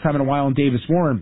time in a while in Davis Warren.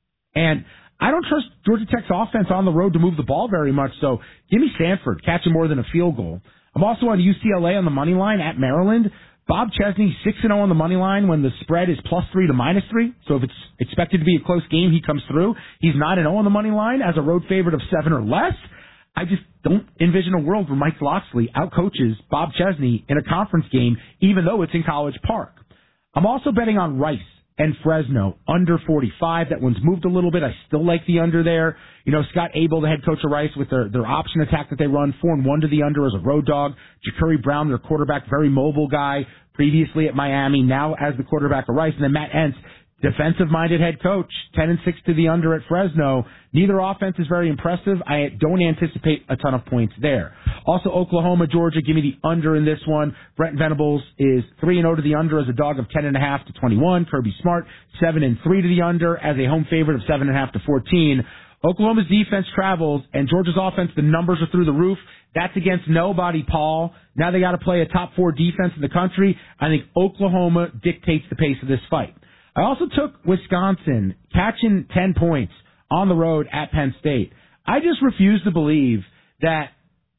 And I don't trust Georgia Tech's offense on the road to move the ball very much, so give me Stanford catching more than a field goal. I'm also on UCLA on the money line at Maryland. Bob Chesney, 6-0 on the money line when the spread is +3 to -3. So if it's expected to be a close game, he comes through. He's 9-0 on the money line as a road favorite of 7 or less. I just don't envision a world where Mike Locksley outcoaches Bob Chesney in a conference game, even though it's in College Park. I'm also betting on Rice and Fresno under 45. That one's moved a little bit. I still like the under there. You know, Scott Abel, the head coach of Rice, with their option attack that they run, 4-1 to the under as a road dog. Ja'Curry Brown, their quarterback, very mobile guy, previously at Miami, now as the quarterback of Rice. And then Matt Entz, defensive-minded head coach, 10-6 to the under at Fresno. Neither offense is very impressive. I don't anticipate a ton of points there. Also, Oklahoma, Georgia, give me the under in this one. Brent Venables is 3-0 to the under as a dog of 10.5 to 21. Kirby Smart, 7-3 to the under as a home favorite of 7.5 to 14. Oklahoma's defense travels, and Georgia's offense, the numbers are through the roof. That's against nobody, Paul. Now they got to play a top 4 defense in the country. I think Oklahoma dictates the pace of this fight. I also took Wisconsin catching 10 points on the road at Penn State. I just refuse to believe that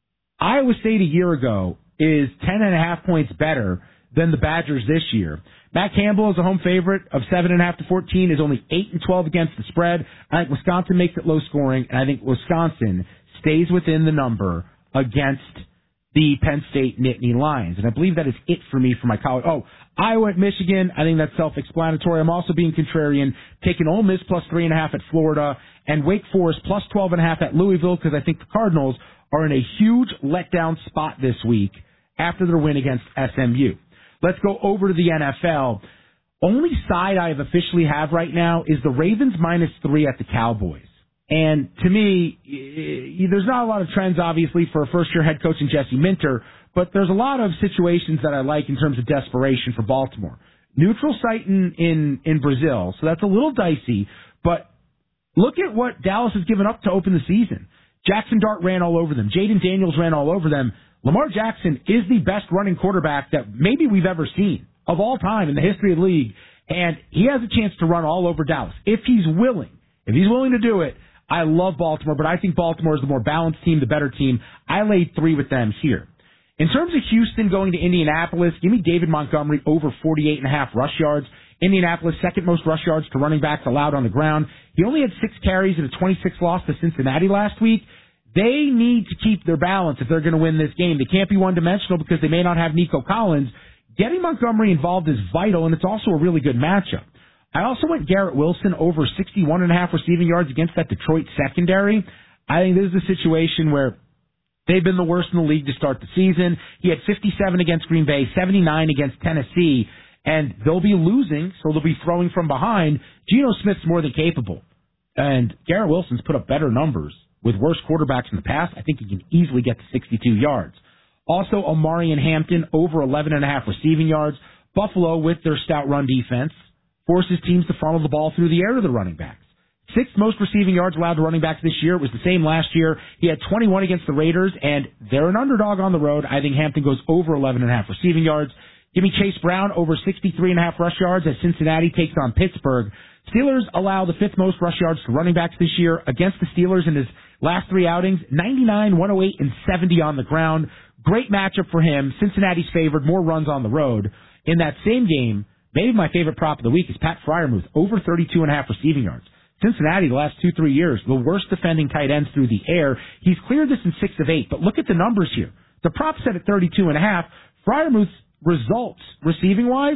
Iowa State a year ago is 10.5 points better than the Badgers this year. Matt Campbell is a home favorite of 7.5 to 14, is only 8-12 against the spread. I think Wisconsin makes it low scoring, and I think Wisconsin stays within the number against the Penn State Nittany Lions. And I believe that is it for me for my college. Oh, Iowa at Michigan, I think that's self-explanatory. I'm also being contrarian, taking Ole Miss plus 3.5 at Florida, and Wake Forest plus 12.5 at Louisville, because I think the Cardinals are in a huge letdown spot this week after their win against SMU. Let's go over to the NFL. Only side I officially have right now is the Ravens -3 at the Cowboys. And to me, there's not a lot of trends, obviously, for a first-year head coach in Jesse Minter, but there's a lot of situations that I like in terms of desperation for Baltimore. Neutral site in Brazil, so that's a little dicey, but look at what Dallas has given up to open the season. Jackson Dart ran all over them. Jaden Daniels ran all over them. Lamar Jackson is the best running quarterback that maybe we've ever seen of all time in the history of the league, and he has a chance to run all over Dallas if he's willing. If he's willing to do it, I love Baltimore, but I think Baltimore is the more balanced team, the better team. I laid 3 with them here. In terms of Houston going to Indianapolis, give me David Montgomery over 48.5 rush yards. Indianapolis, second most rush yards to running backs allowed on the ground. He only had 6 carries in a 26 loss to Cincinnati last week. They need to keep their balance if they're going to win this game. They can't be one-dimensional because they may not have Nico Collins. Getting Montgomery involved is vital, and it's also a really good matchup. I also went Garrett Wilson over 61.5 receiving yards against that Detroit secondary. I think this is a situation where they've been the worst in the league to start the season. He had 57 against Green Bay, 79 against Tennessee, and they'll be losing, so they'll be throwing from behind. Geno Smith's more than capable, and Garrett Wilson's put up better numbers with worse quarterbacks in the past. I think he can easily get to 62 yards. Also, Omari and Hampton over 11.5 receiving yards. Buffalo, with their stout run defense, forces teams to funnel the ball through the air to the running backs. 6th most receiving yards allowed to running backs this year. It was the same last year. He had 21 against the Raiders, and they're an underdog on the road. I think Hampton goes over 11.5 receiving yards. Give me Chase Brown over 63.5 rush yards as Cincinnati takes on Pittsburgh. Steelers allow the 5th most rush yards to running backs this year against the Steelers in his last 3 outings. 99, 108, and 70 on the ground. Great matchup for him. Cincinnati's favored, more runs on the road. In that same game, maybe my favorite prop of the week is Pat Freiermuth, over 32.5 receiving yards. Cincinnati, the last 2-3 years, the worst defending tight ends through the air. He's cleared this in 6 of 8, but look at the numbers here. The prop set at 32.5. Freiermuth's results, receiving-wise,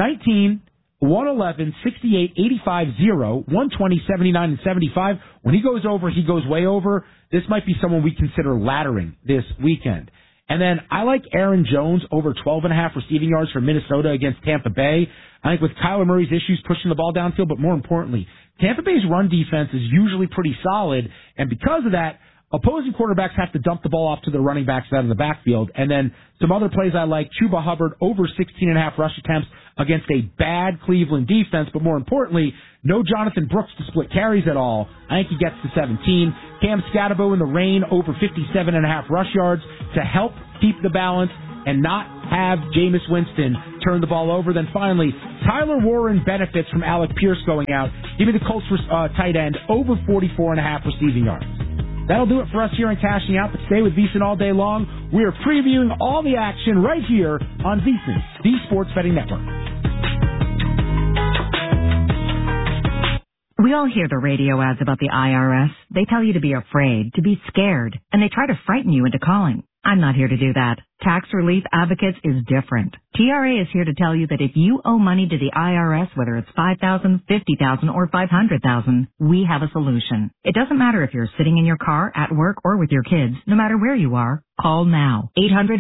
19, 111, 68, 85, 0, 120, 79, and 75. When he goes over, he goes way over. This might be someone we consider laddering this weekend. And then I like Aaron Jones over 12.5 receiving yards for Minnesota against Tampa Bay. I think with Kyler Murray's issues pushing the ball downfield, but more importantly, Tampa Bay's run defense is usually pretty solid, and because of that, opposing quarterbacks have to dump the ball off to their running backs out of the backfield. And then some other plays I like, Chuba Hubbard over 16.5 rush attempts against a bad Cleveland defense, but more importantly, no Jonathan Brooks to split carries at all. I think he gets to 17. Cam Scatterbo in the rain over 57.5 rush yards to help keep the balance and not have Jameis Winston turn the ball over. Then finally, Tyler Warren benefits from Alec Pierce going out. Give me the Colts tight end over 44.5 receiving yards. That'll do it for us here in Cashing Out, but stay with VSiN all day long. We are previewing all the action right here on VSiN, the Sports Betting Network. We all hear the radio ads about the IRS. They tell you to be afraid, to be scared, and they try to frighten you into calling. I'm not here to do that. Tax Relief Advocates is different. TRA is here to tell you that if you owe money to the IRS, whether it's $5,000, $50,000, or $500,000, we have a solution. It doesn't matter if you're sitting in your car, at work, or with your kids. No matter where you are, call now.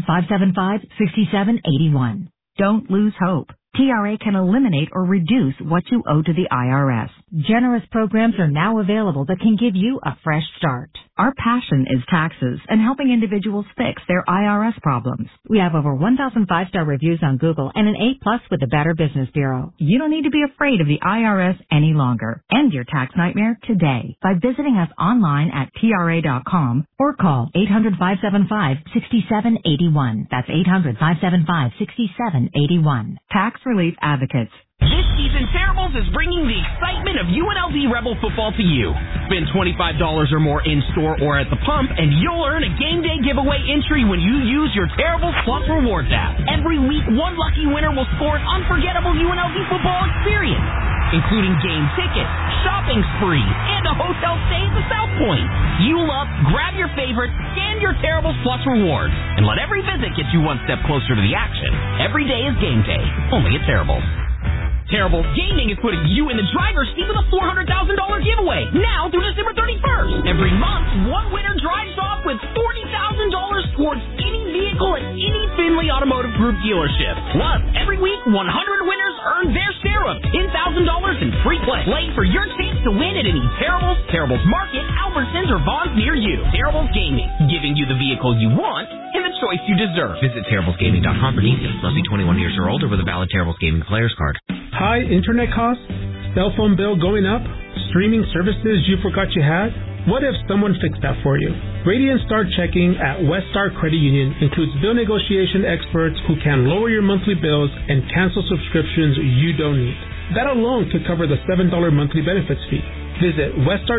800-575-6781. Don't lose hope. TRA can eliminate or reduce what you owe to the IRS. Generous programs are now available that can give you a fresh start. Our passion is taxes and helping individuals fix their IRS problems. We have over 1,000 5-star reviews on Google and an A+ with the Better Business Bureau. You don't need to be afraid of the IRS any longer. End your tax nightmare today by visiting us online at TRA.com or call 800-575-6781. That's 800-575-6781. Tax Relief Advocates. This season, Terribles is bringing the excitement of UNLV Rebel football to you. Spend $25 or more in-store or at the pump, and you'll earn a game day giveaway entry when you use your Terribles Plus Rewards app. Every week, one lucky winner will score an unforgettable UNLV football experience, including game tickets, shopping sprees, and a hotel stay at the South Point. You love, grab your favorite, scan your Terribles Plus Rewards, and let every visit get you one step closer to the action. Every day is game day, only at Terribles. Terrible Gaming is putting you in the driver's seat with a $400,000 giveaway now through December 31st. Every month, one winner drives off with $40,000 towards any vehicle at any Finley Automotive Group dealership. Plus, every week, 100 winners earn their share of $10,000 in free play. Play for your chance to win at any Terribles Market, Albertsons, or Vons near you. Terribles Gaming, giving you the vehicle you want and the choice you deserve. Visit TerriblesGaming.com for details. Must be 21 years or older with a valid Terribles Gaming Players Card. High internet costs? Cell phone bill going up? Streaming services you forgot you had? What if someone fixed that for you? Radiant Star Checking at Weststar Credit Union includes bill negotiation experts who can lower your monthly bills and cancel subscriptions you don't need. That alone could cover the $7 monthly benefits fee. Visit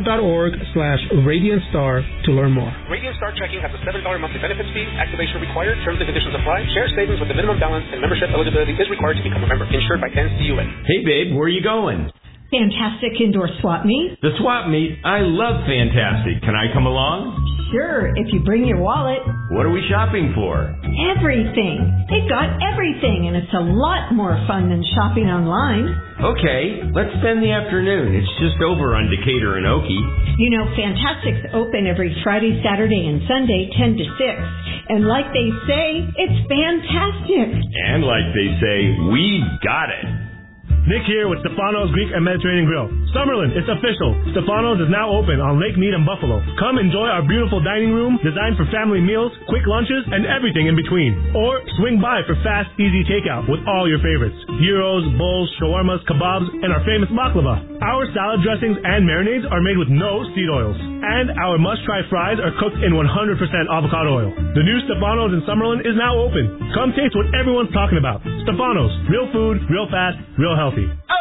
weststar.org/RadiantStar to learn more. Radiant Star Checking has a $7 monthly benefits fee. Activation required. Terms and conditions apply. Share savings with the minimum balance and membership eligibility is required to become a member. Insured by NCUA. Hey, babe, where are you going? Fantastic indoor swap meet. The swap meet? I love Fantastic. Can I come along? Sure, if you bring your wallet. What are we shopping for? Everything. They've got everything, and it's a lot more fun than shopping online. Okay, let's spend the afternoon. It's just over on Decatur and Okie. You know, Fantastic's open every Friday, Saturday, and Sunday, 10 to 6. And like they say, it's fantastic. And like they say, we got it. Nick here with Stefano's Greek and Mediterranean Grill. Summerlin, it's official. Stefano's is now open on Lake Mead and Buffalo. Come enjoy our beautiful dining room designed for family meals, quick lunches, and everything in between. Or swing by for fast, easy takeout with all your favorites. Gyros, bowls, shawarmas, kebabs, and our famous baklava. Our salad dressings and marinades are made with no seed oils. And our must-try fries are cooked in 100% avocado oil. The new Stefano's in Summerlin is now open. Come taste what everyone's talking about. Stefano's. Real food, real fast, real healthy.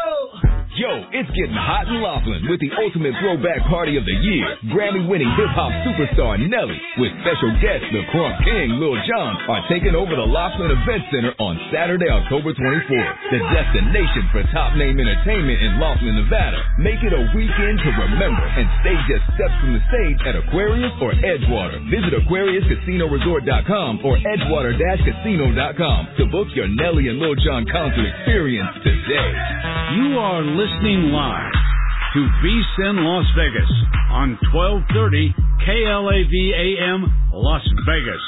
Yo, it's getting hot in Laughlin with the ultimate throwback party of the year. Grammy-winning hip-hop superstar Nelly with special guests the Crunk King, Lil Jon are taking over the Laughlin Event Center on Saturday, October 24th. The destination for top-name entertainment in Laughlin, Nevada. Make it a weekend to remember and stay just steps from the stage at Aquarius or Edgewater. Visit AquariusCasinoResort.com or Edgewater-Casino.com to book your Nelly and Lil Jon concert experience today. You are listening live to VSiN Las Vegas on 1230 KLAV AM Las Vegas.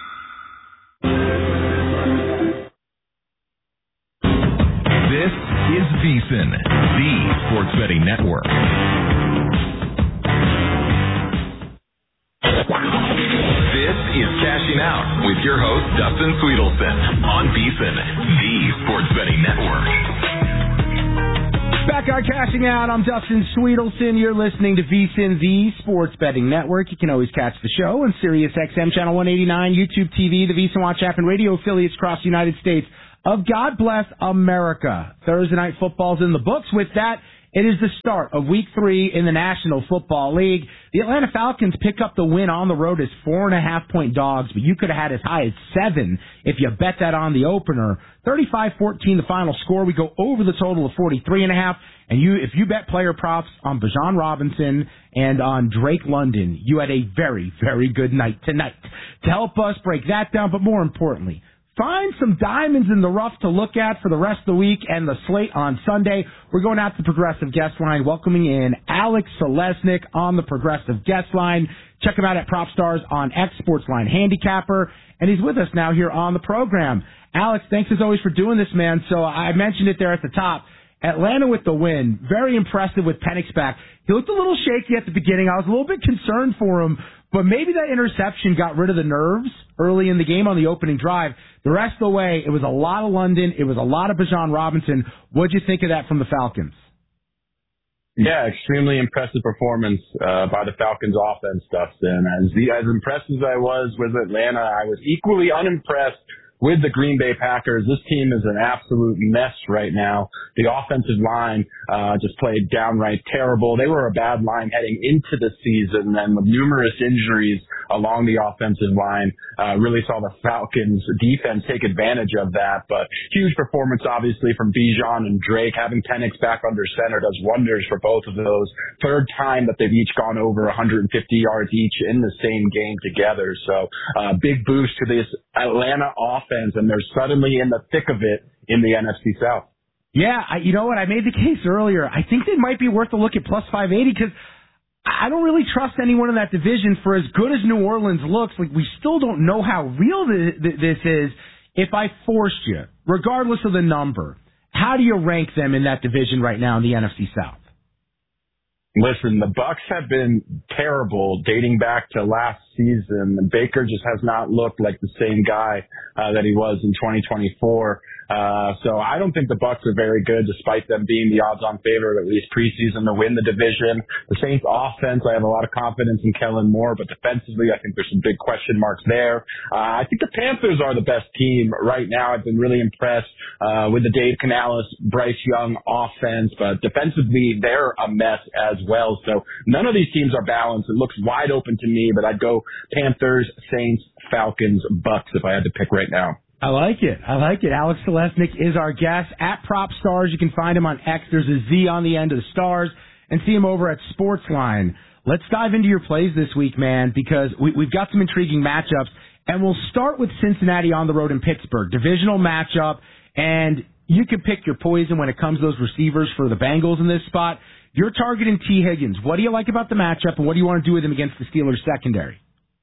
This is VSiN, the sports betting network. This is Cashing Out with your host, Dustin Sweetelson, on VSiN, the sports betting network. Back on Cashing Out, I'm Dustin Sweetelson. You're listening to VSiN, the Sports Betting Network. You can always catch the show on Sirius XM Channel 189, YouTube TV, the VSiN Watch app, and radio affiliates across the United States. of God Bless America. Thursday Night Football's in the books. With that, it is the start of Week 3 in the National Football League. The Atlanta Falcons pick up the win on the road as 4.5-point dogs, but you could have had as high as 7 if you bet that on the opener. 35-14 the final score. We go over the total of 43.5. And if you bet player props on Bijan Robinson and on Drake London, you had a very, very good night tonight. To help us break that down, but more importantly, find some diamonds in the rough to look at for the rest of the week and the slate on Sunday. We're going out to the Progressive Guest Line, welcoming in Alex Selesnik on the Progressive Guest Line. Check him out at PropStars on X Sportsline Handicapper, and he's with us now here on the program. Alex, thanks as always for doing this, man. So I mentioned it there at the top. Atlanta with the win. Very impressive with Penix back. He looked a little shaky at the beginning. I was a little bit concerned for him, but maybe that interception got rid of the nerves early in the game on the opening drive. The rest of the way, it was a lot of London. It was a lot of Bijan Robinson. What'd you think of that from the Falcons? Yeah, extremely impressive performance by the Falcons offense, Dustin. As impressed as I was with Atlanta, I was equally unimpressed with the Green Bay Packers. This team is an absolute mess right now. The offensive line just played downright terrible. They were a bad line heading into the season, and with numerous injuries along the offensive line, really saw the Falcons defense take advantage of that. But huge performance, obviously, from Bijan and Drake. Having Penix back under center does wonders for both of those. Third time that they've each gone over 150 yards each in the same game together. So big boost to this Atlanta offense, and they're suddenly in the thick of it in the NFC South. Yeah, you know what? I made the case earlier. I think they might be worth a look at plus 580 because I don't really trust anyone in that division. For as good as New Orleans looks, like we still don't know how real this is. If I forced you, regardless of the number, how do you rank them in that division right now in the NFC South? Listen, the Bucs have been terrible dating back to last season. Baker just has not looked like the same guy that he was in 2024. So I don't think the Bucs are very good, despite them being the odds-on favorite, at least preseason, to win the division. The Saints offense, I have a lot of confidence in Kellen Moore, but defensively, I think there's some big question marks there. I think the Panthers are the best team right now. I've been really impressed with the Dave Canales, Bryce Young offense, but defensively, they're a mess as well. So none of these teams are balanced. It looks wide open to me, but I'd go Panthers, Saints, Falcons, Bucs if I had to pick right now. I like it. Alex Selesnik is our guest at PropStars. You can find him on X. There's a Z on the end of the stars, and see him over at Sportsline. Let's dive into your plays this week, man, because we've got some intriguing matchups, and we'll start with Cincinnati on the road in Pittsburgh. Divisional matchup, and you can pick your poison when it comes to those receivers for the Bengals in this spot. You're targeting T. Higgins. What do you like about the matchup, and what do you want to do with him against the Steelers secondary?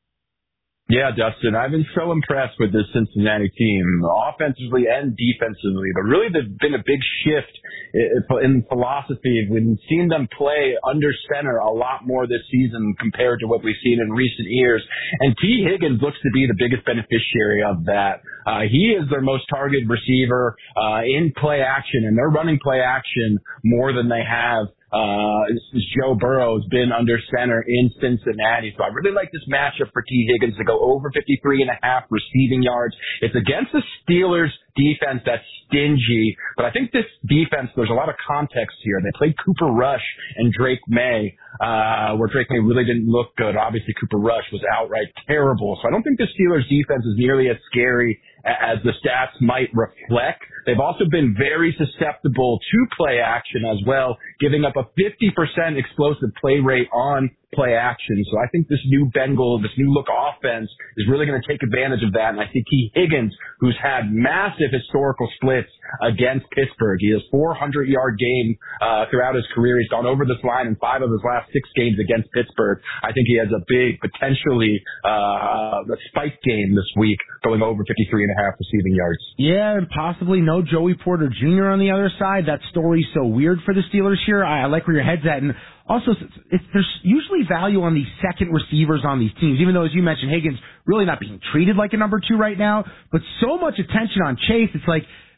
Yeah, Dustin, I've been so impressed with this Cincinnati team, offensively and defensively, but really there's been a big shift in philosophy. We've seen them play under center a lot more this season compared to what we've seen in recent years, and T. Higgins looks to be the biggest beneficiary of that. He is their most targeted receiver in play action, and they're running play action more than they have Joe Burrow has been under center in Cincinnati. So I really like this matchup for T. Higgins to go over 53.5 receiving yards. It's against the Steelers defense that's stingy, but I think this defense, there's a lot of context here. They played Cooper Rush and Drake May, where Drake May really didn't look good. Obviously, Cooper Rush was outright terrible. So I don't think the Steelers defense is nearly as scary as the stats might reflect. They've also been very susceptible to play action as well, giving up a 50% explosive play rate on play action. So I think this new look offense is really going to take advantage of that. And I think T. Higgins, who's had massive historical splits against Pittsburgh, he has 400-yard game throughout his career. He's gone over this line in 5 of his last 6 games against Pittsburgh. I think he has a big, potentially a spike game this week, going over 53.5 receiving yards. Yeah, and possibly no Joey Porter Jr. on the other side. That story's so weird for the Steelers here. I like where your head's at. And also, there's usually value on these second receivers on these teams, even though, as you mentioned, Higgins really not being treated like a number 2 right now, but so much attention on Chase. It's like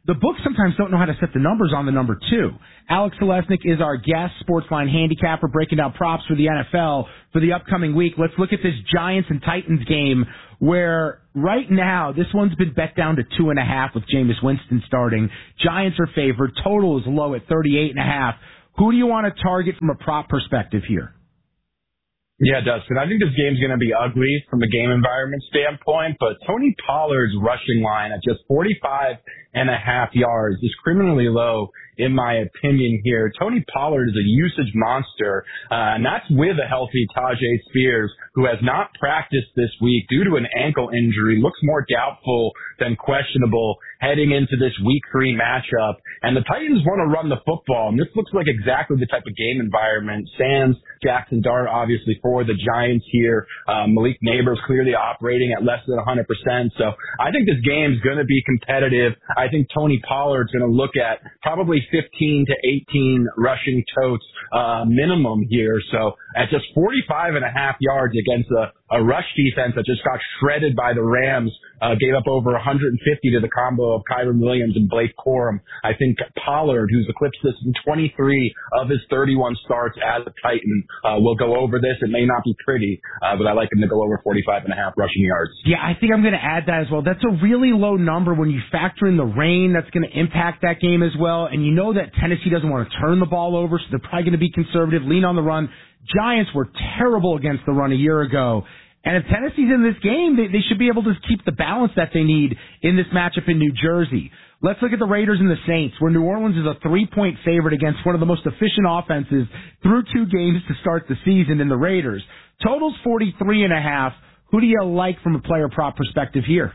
the books sometimes don't know how to set the numbers on the number 2. Alex Selesnik is our guest, Sportsline handicapper, breaking down props for the NFL for the upcoming week. Let's look at this Giants and Titans game where right now this one's been bet down to 2.5 with Jameis Winston starting. Giants are favored. Total is low at 38.5. Who do you want to target from a prop perspective here? Yeah, Dustin, I think this game's going to be ugly from a game environment standpoint, but Tony Pollard's rushing line at just 45.5 yards is criminally low, in my opinion here. Tony Pollard is a usage monster, and that's with a healthy Tajay Spears, who has not practiced this week due to an ankle injury, looks more doubtful than questionable heading into this week 3 matchup. And the Titans want to run the football, and this looks like exactly the type of game environment. Sands, Jackson Dart, obviously for the Giants here. Malik Neighbors clearly operating at less than 100%. So I think this game's going to be competitive. I think Tony Pollard's going to look at probably 15 to 18 rushing totes minimum here. So at just 45.5 yards against a rush defense that just got shredded by the Rams, gave up over 150 to the combo of Kyren Williams and Blake Corum. I think Pollard, who's eclipsed this in 23 of his 31 starts as a Titan, will go over this. It may not be pretty, but I like him to go over 45.5 rushing yards. Yeah, I think I'm going to add that as well. That's a really low number when you factor in the rain that's going to impact that game as well. And you know that Tennessee doesn't want to turn the ball over, so they're probably going to be conservative, lean on the run. Giants were terrible against the run a year ago. And if Tennessee's in this game, they should be able to keep the balance that they need in this matchup in New Jersey. Let's look at the Raiders and the Saints, where New Orleans is a 3-point favorite against one of the most efficient offenses through 2 games to start the season in the Raiders. Total's 43.5. Who do you like from a player prop perspective here?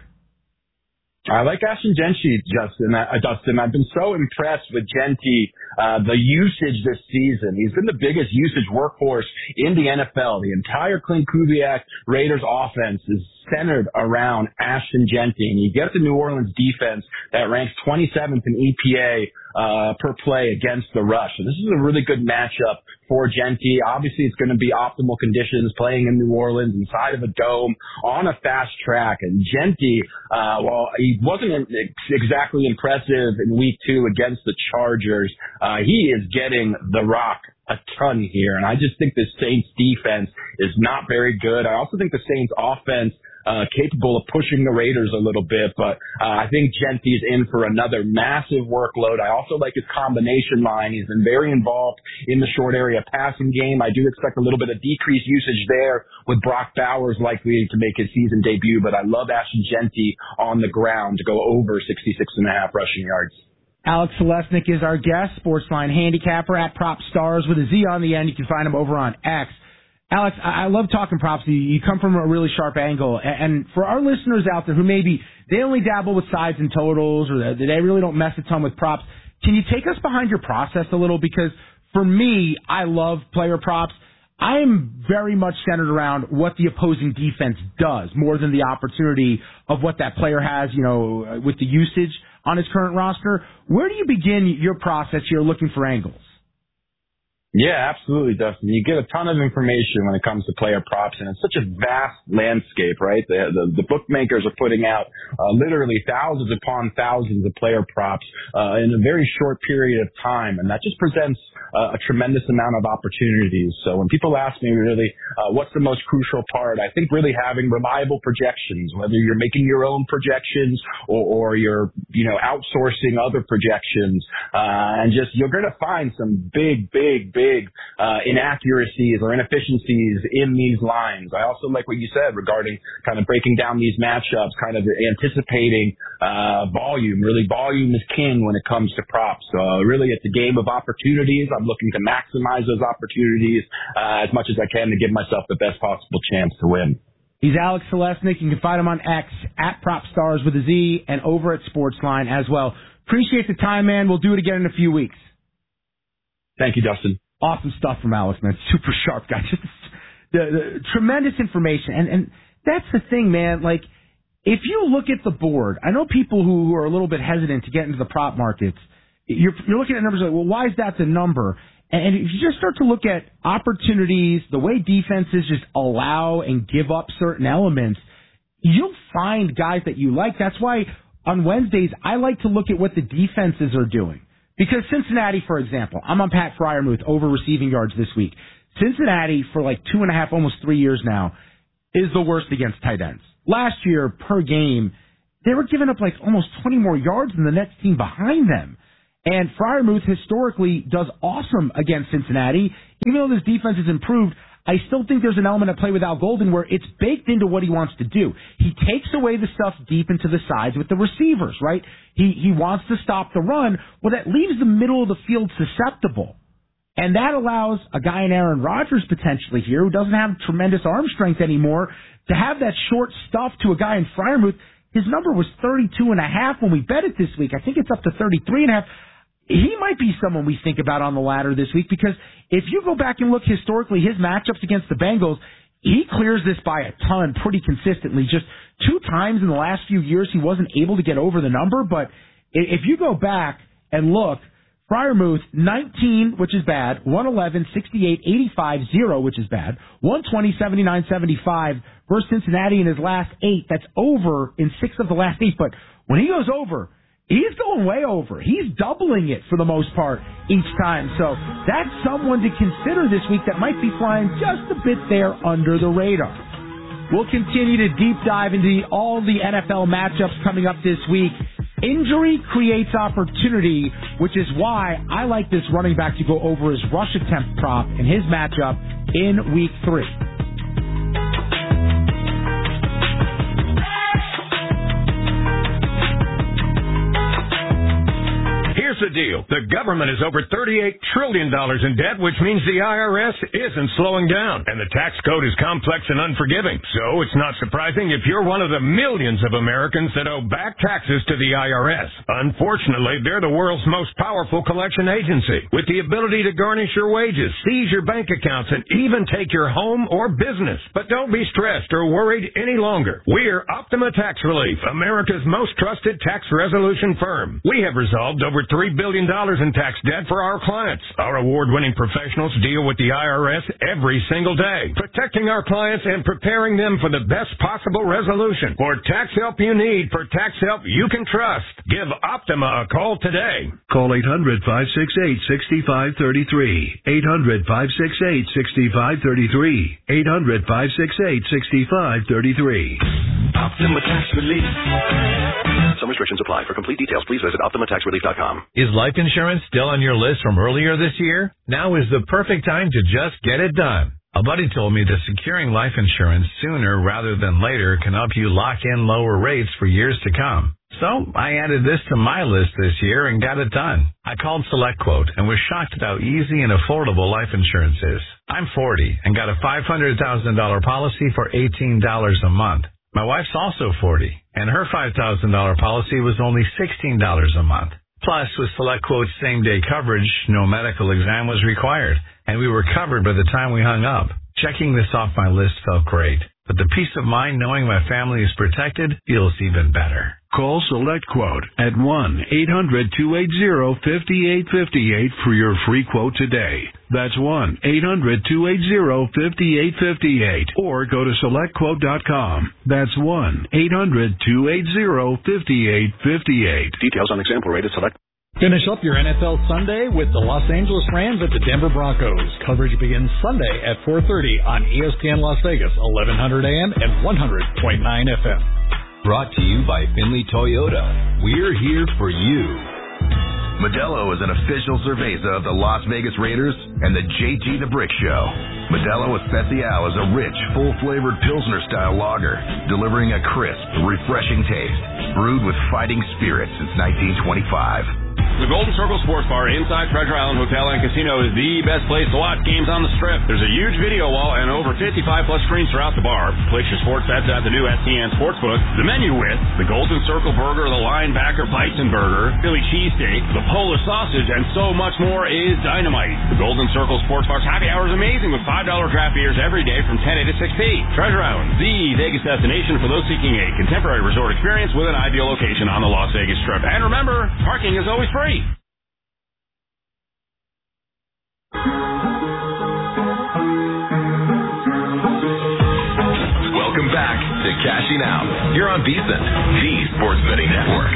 I like Ashton Jeanty, Dustin. I've been so impressed with Jeanty, the usage this season. He's been the biggest usage workhorse in the NFL. The entire Clint Kubiak Raiders offense is centered around Ashton Jeanty. And you get the New Orleans defense that ranks 27th in EPA per play against the rush. So this is a really good matchup for Jeanty. Obviously, it's going to be optimal conditions playing in New Orleans inside of a dome on a fast track. And Jeanty, while he wasn't exactly impressive in week 2 against the Chargers, he is getting the rock a ton here. And I just think the Saints defense is not very good. I also think the Saints offense capable of pushing the Raiders a little bit, but I think Jeanty's in for another massive workload. I also like his combination line. He's been very involved in the short area passing game. I do expect a little bit of decreased usage there with Brock Bowers likely to make his season debut, but I love Ashton Jeanty on the ground to go over 66.5 rushing yards. Alex Selesnik is our guest, Sportsline handicapper at Prop Stars with a Z on the end. You can find him over on X. Alex, I love talking props. You come from a really sharp angle. And for our listeners out there who maybe they only dabble with sides and totals or they really don't mess a ton with props, can you take us behind your process a little? Because for me, I love player props. I am very much centered around what the opposing defense does more than the opportunity of what that player has, with the usage on his current roster. Where do you begin your process here looking for angles? Yeah, absolutely, Dustin. You get a ton of information when it comes to player props, and it's such a vast landscape, right? The bookmakers are putting out literally thousands upon thousands of player props in a very short period of time, and that just presents a tremendous amount of opportunities. So when people ask me really what's the most crucial part, I think really having reliable projections, whether you're making your own projections or you're outsourcing other projections, and just you're going to find some big inaccuracies or inefficiencies in these lines. I also like what you said regarding kind of breaking down these matchups, kind of anticipating volume. Really, volume is king when it comes to props. So really, it's a game of opportunities. I'm looking to maximize those opportunities as much as I can to give myself the best possible chance to win. He's Alex Selesnik. You can find him on X at PropStars with a Z and over at Sportsline as well. Appreciate the time, man. We'll do it again in a few weeks. Thank you, Dustin. Awesome stuff from Alex, man. Super sharp guy. Just the tremendous information. And that's the thing, man. Like, if you look at the board, I know people who are a little bit hesitant to get into the prop markets. You're looking at numbers like, well, why is that the number? And if you just start to look at opportunities, the way defenses just allow and give up certain elements, you'll find guys that you like. That's why on Wednesdays, I like to look at what the defenses are doing. Because Cincinnati, for example, I'm on Pat Freiermuth over receiving yards this week. Cincinnati, for like 2.5, almost 3 years now, is the worst against tight ends. Last year, per game, they were giving up like almost 20 more yards than the next team behind them. And Freiermuth historically does awesome against Cincinnati. Even though this defense has improved, I still think there's an element of play with Al Golden where it's baked into what he wants to do. He takes away the stuff deep into the sides with the receivers, right? He wants to stop the run. Well, that leaves the middle of the field susceptible. And that allows a guy in Aaron Rodgers potentially here who doesn't have tremendous arm strength anymore to have that short stuff to a guy in Freiermuth. His number was 32.5 when we bet it this week. I think it's up to 33.5. He might be someone we think about on the ladder this week because if you go back and look historically, his matchups against the Bengals, he clears this by a ton pretty consistently. Just 2 times in the last few years he wasn't able to get over the number, but if you go back and look, Freiermuth, 19, which is bad, 111, 68, 85, 0, which is bad, 120, 79, 75 versus Cincinnati in his last 8. That's over in 6 of the last 8, but when he goes over, he's going way over. He's doubling it for the most part each time. So that's someone to consider this week that might be flying just a bit there under the radar. We'll continue to deep dive into all the NFL matchups coming up this week. Injury creates opportunity, which is why I like this running back to go over his rush attempt prop in his matchup in Week 3. Here's the deal. The government is over $38 trillion in debt, which means the IRS isn't slowing down. And the tax code is complex and unforgiving. So it's not surprising if you're one of the millions of Americans that owe back taxes to the IRS. Unfortunately, they're the world's most powerful collection agency, with the ability to garnish your wages, seize your bank accounts, and even take your home or business. But don't be stressed or worried any longer. We're Optima Tax Relief, America's most trusted tax resolution firm. We have resolved over $3 billion in tax debt for our clients. Our award-winning professionals deal with the IRS every single day, protecting our clients and preparing them for the best possible resolution. For tax help you need, for tax help you can trust, give Optima a call today. Call 800-568-6533. 800-568-6533. 800-568-6533. Optima Tax Relief. Some restrictions apply. For complete details, please visit OptimaTaxRelief.com. Is life insurance still on your list from earlier this year? Now is the perfect time to just get it done. A buddy told me that securing life insurance sooner rather than later can help you lock in lower rates for years to come. So I added this to my list this year and got it done. I called SelectQuote and was shocked at how easy and affordable life insurance is. I'm 40 and got a $500,000 policy for $18 a month. My wife's also 40, and her $5,000 policy was only $16 a month. Plus, with SelectQuote's same-day coverage, no medical exam was required, and we were covered by the time we hung up. Checking this off my list felt great, but the peace of mind knowing my family is protected feels even better. Call SelectQuote at 1-800-280-5858 for your free quote today. That's 1-800-280-5858. Or go to SelectQuote.com. That's 1-800-280-5858. Details on example rate at Select. Finish up your NFL Sunday with the Los Angeles Rams at the Denver Broncos. Coverage begins Sunday at 4:30 on ESPN Las Vegas, 1100 AM and 100.9 FM. Brought to you by Finley Toyota. We're here for you. Modelo is an official cerveza of the Las Vegas Raiders and the JT the Brick Show. Modelo Especial is a rich, full-flavored Pilsner-style lager, delivering a crisp, refreshing taste, brewed with fighting spirit since 1925. The Golden Circle Sports Bar inside Treasure Island Hotel and Casino is the best place to watch games on the Strip. There's a huge video wall and over 55-plus screens throughout the bar. Place your sports bets at the new STN Sportsbook. The menu with the Golden Circle Burger, the Linebacker Bison Burger, Philly Cheesesteak, the Polish Sausage, and so much more is dynamite. The Golden Circle Sports Bar's happy hour is amazing with $5 draft beers every day from 10 to 6p. Treasure Island, the Vegas destination for those seeking a contemporary resort experience with an ideal location on the Las Vegas Strip. And remember, parking is always free. Welcome back to Cashing Out. here on VSiN, the Sports Betting Network.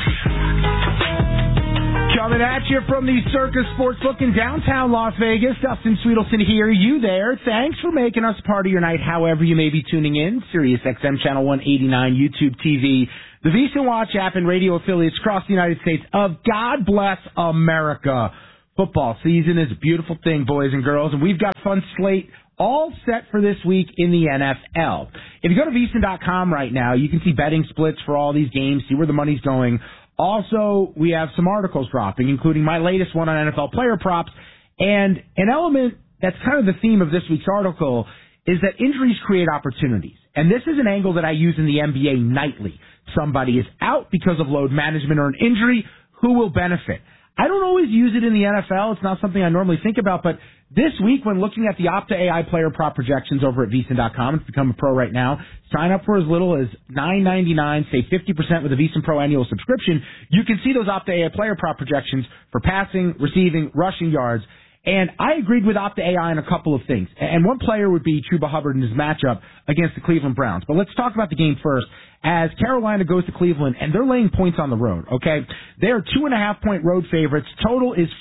Coming at you from the Circus Sportsbook in downtown Las Vegas. Dustin Sweetelson here, you there. Thanks for making us part of your night, however you may be tuning in. Sirius XM Channel 189, YouTube TV, the VSiN Watch app, and radio affiliates across the United States of God Bless America. Football season is a beautiful thing, boys and girls, and we've got a fun slate all set for this week in the NFL. If you go to VSiN.com right now, you can see betting splits for all these games, see where the money's going. Also, we have some articles dropping, including my latest one on NFL player props. And an element that's kind of the theme of this week's article is that injuries create opportunities. And this is an angle that I use in the NBA nightly. Somebody is out because of load management or an injury. Who will benefit? I don't always use it in the NFL. It's not something I normally think about, but this week when looking at the Opta AI player prop projections over at VSiN.com, it's become a pro right now, sign up for as little as $9.99, save 50% with a VSiN Pro annual subscription. You can see those Opta AI player prop projections for passing, receiving, rushing yards. And I agreed with Opta AI on a couple of things. And one player would be Chuba Hubbard in his matchup against the Cleveland Browns. But let's talk about the game first. As Carolina goes to Cleveland, and they're laying points on the road, okay? They're 2.5-point road favorites. Total is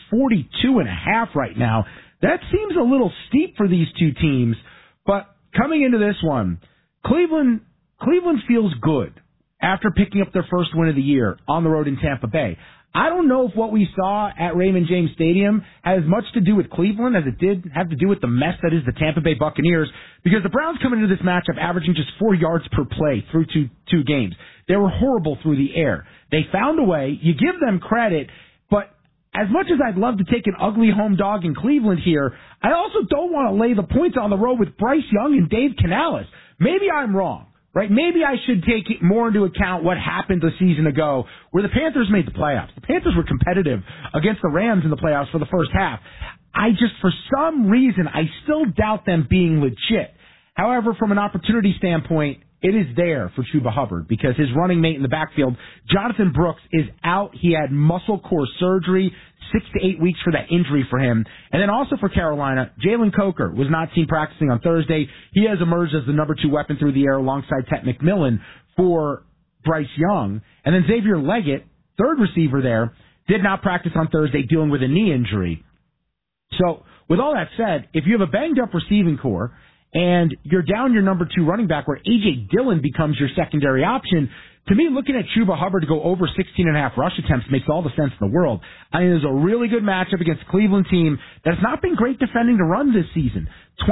42.5 right now. That seems a little steep for these two teams. But coming into this one, Cleveland feels good after picking up their first win of the year on the road in Tampa Bay. I don't know if what we saw at Raymond James Stadium has much to do with Cleveland as it did have to do with the mess that is the Tampa Bay Buccaneers, because the Browns come into this matchup averaging just 4 yards per play through two games. They were horrible through the air. They found a way. You give them credit, but as much as I'd love to take an ugly home dog in Cleveland here, I also don't want to lay the points on the road with Bryce Young and Dave Canales. Maybe I'm wrong. Right? Maybe I should take more into account what happened a season ago where the Panthers made the playoffs. The Panthers were competitive against the Rams in the playoffs for the first half. For some reason, I still doubt them being legit. However, from an opportunity standpoint, it is there for Chuba Hubbard because his running mate in the backfield, Jonathan Brooks, is out. He had muscle core surgery, 6 to 8 weeks for that injury for him. And then also for Carolina, Jalen Coker was not seen practicing on Thursday. He has emerged as the number 2 weapon through the air alongside Ted McMillan for Bryce Young. And then Xavier Leggett, third receiver there, did not practice on Thursday dealing with a knee injury. So with all that said, if you have a banged up receiving core and you're down your number 2 running back where A.J. Dillon becomes your secondary option, to me, looking at Chuba Hubbard to go over 16.5 rush attempts makes all the sense in the world. I mean, there's a really good matchup against a Cleveland team that's not been great defending the run this season.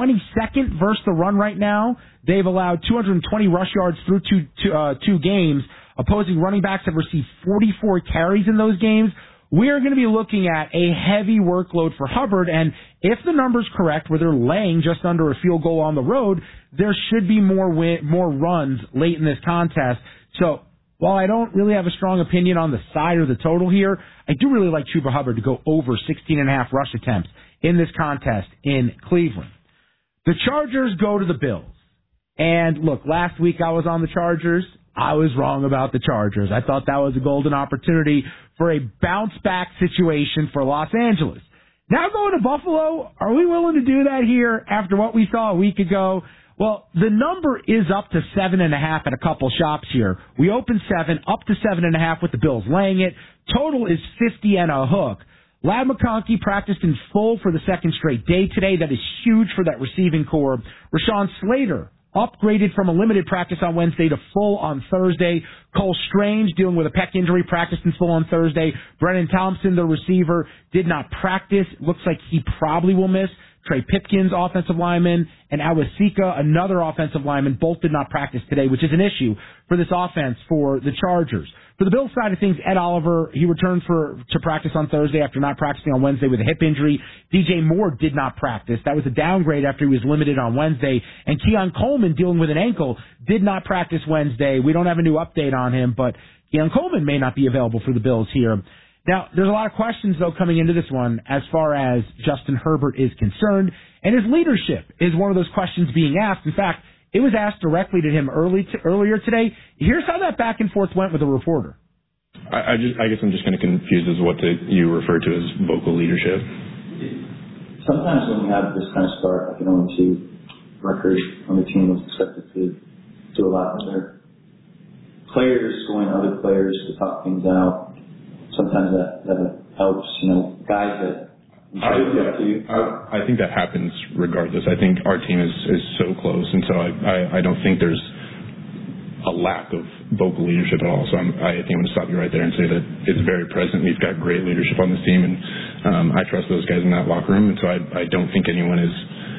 22nd versus the run right now. They've allowed 220 rush yards through two games. Opposing running backs have received 44 carries in those games. We are going to be looking at a heavy workload for Hubbard, and if the number's correct, where they're laying just under a field goal on the road, there should be more runs late in this contest. So, while I don't really have a strong opinion on the side or the total here, I do really like Chuba Hubbard to go over 16.5 rush attempts in this contest in Cleveland. The Chargers go to the Bills. And look, last week I was on the Chargers. I was wrong about the Chargers. I thought that was a golden opportunity for a bounce-back situation for Los Angeles. Now going to Buffalo, are we willing to do that here after what we saw a week ago? Well, the number is up to 7.5 at a couple shops here. We opened 7, up to 7.5 with the Bills laying it. Total is 50 and a hook. Ladd McConkey practiced in full for the second straight day today. That is huge for that receiving core. Rashawn Slater upgraded from a limited practice on Wednesday to full on Thursday. Cole Strange, dealing with a pec injury, practiced in full on Thursday. Brennan Thompson, the receiver, did not practice. Looks like he probably will miss. Trey Pipkins, offensive lineman, and Awasika, another offensive lineman, both did not practice today, which is an issue for this offense for the Chargers. For the Bills side of things, Ed Oliver, he returned to practice on Thursday after not practicing on Wednesday with a hip injury. DJ Moore did not practice. That was a downgrade after he was limited on Wednesday. And Keon Coleman, dealing with an ankle, did not practice Wednesday. We don't have a new update on him, but Keon Coleman may not be available for the Bills here. Now, there's a lot of questions, though, coming into this one as far as Justin Herbert is concerned, and his leadership is one of those questions being asked. In fact, it was asked directly to him earlier today. Here's how that back and forth went with a reporter. I guess I'm just kind of confused as what you refer to as vocal leadership. Sometimes when we have this kind of start, I can only see record on the team was expected to do a lot better. players going to other players to talk things out, sometimes that helps, guys that I think that happens regardless. I think our team is so close, and so I don't think there's a lack of vocal leadership at all. So I think I'm going to stop you right there and say that it's very present. We've got great leadership on this team, and I trust those guys in that locker room, and so I don't think anyone is